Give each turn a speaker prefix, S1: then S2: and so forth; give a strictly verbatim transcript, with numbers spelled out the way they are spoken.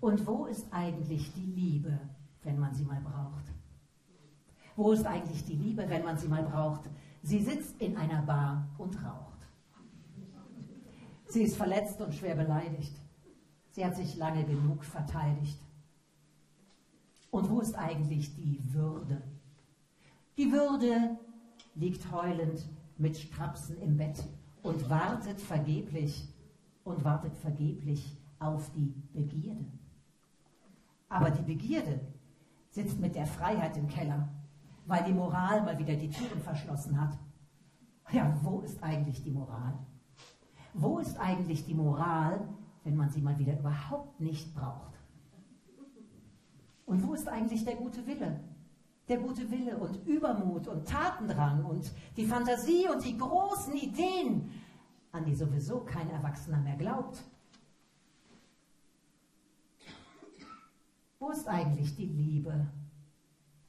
S1: Und wo ist eigentlich die Liebe, wenn man sie mal braucht? Wo ist eigentlich die Liebe, wenn man sie mal braucht? Sie sitzt in einer Bar und raucht. Sie ist verletzt und schwer beleidigt. Sie hat sich lange genug verteidigt. Und wo ist eigentlich die Würde? Die Würde liegt heulend mit Strapsen im Bett und wartet vergeblich und wartet vergeblich auf die Begierde. Aber die Begierde sitzt mit der Freiheit im Keller, weil die Moral mal wieder die Türen verschlossen hat. Ja, wo ist eigentlich die Moral? Wo ist eigentlich die Moral, wenn man sie mal wieder überhaupt nicht braucht? Und wo ist eigentlich der gute Wille? Der gute Wille und Übermut und Tatendrang und die Fantasie und die großen Ideen, an die sowieso kein Erwachsener mehr glaubt. Wo ist eigentlich die Liebe?